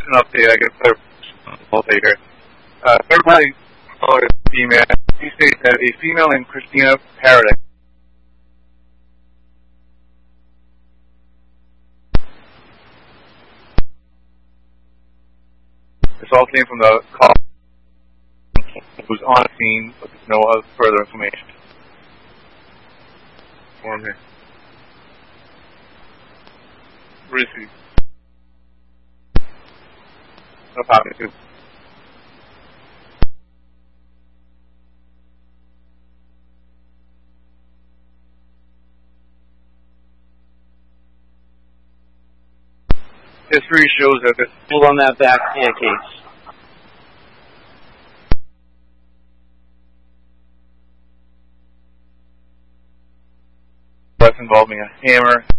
just an update. I guess I'll take her. Third party caller is female. She states that a female named Christina Paradise. This all came from the call who's on scene, but there's no other further information. For me. Risky. No problem, too. History shows that this. Hold on that back pancakes. That's involving a hammer